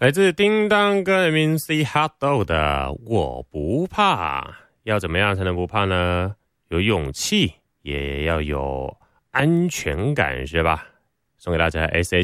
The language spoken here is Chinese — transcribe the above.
来自叮当跟 MC Hotdog 的我不怕。要怎么样才能不怕呢？有勇气，也要有安全感，是吧？送给大家 SH